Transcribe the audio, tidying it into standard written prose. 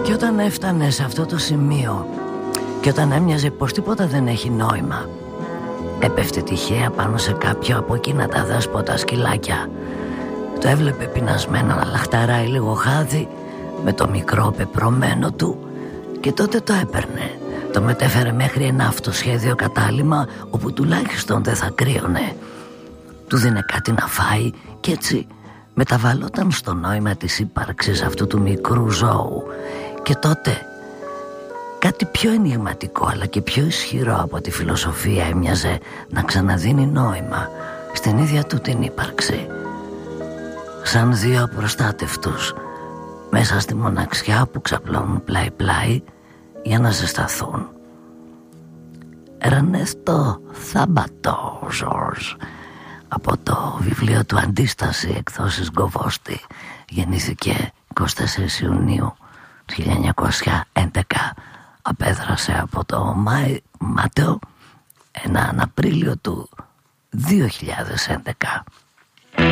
Και όταν έφτανε σε αυτό το σημείο και όταν έμοιαζε πως τίποτα δεν έχει νόημα, έπεφτε τυχαία πάνω σε κάποιο από εκείνα τα δέσποτα σκυλάκια. Το έβλεπε πεινασμένο να λαχταράει λίγο χάδι με το μικρό πεπρωμένο του και τότε το έπαιρνε. Το μετέφερε μέχρι ένα αυτοσχέδιο κατάλημα όπου τουλάχιστον δεν θα κρύωνε. Του δίνε κάτι να φάει και έτσι μεταβαλλόταν στο νόημα της ύπαρξης αυτού του μικρού ζώου. Και τότε κάτι πιο ενιγματικό αλλά και πιο ισχυρό από τη φιλοσοφία έμοιαζε να ξαναδίνει νόημα στην ίδια του την ύπαρξη. Σαν δύο απροστάτευτους μέσα στη μοναξιά που ξαπλώνουν πλάι-πλάι για να ζεσταθούν. Ερνέστο Θάμπατο Ζορζ, από το βιβλίο του Αντίσταση, εκδόσεις Γκοβόστη, γεννήθηκε 24 Ιουνίου του 1911. Απέδρασε από το Μάτεο έναν Απρίλιο του 2011.